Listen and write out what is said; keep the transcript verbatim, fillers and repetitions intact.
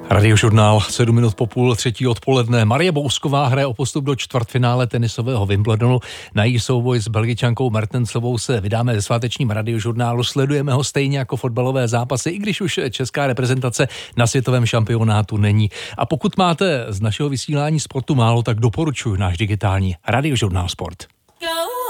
Radiožurnál, sedm minut po půl třetí odpoledne. Marie Bousková hraje o postup do čtvrtfinále tenisového Wimbledonu. Na její souboj s Belgičankou Mertensovou se vydáme ve svátečním Radiožurnálu. Sledujeme ho stejně jako fotbalové zápasy, i když už česká reprezentace na světovém šampionátu není. A pokud máte z našeho vysílání sportu málo, tak doporučuji náš digitální Radiožurnál Sport. Go!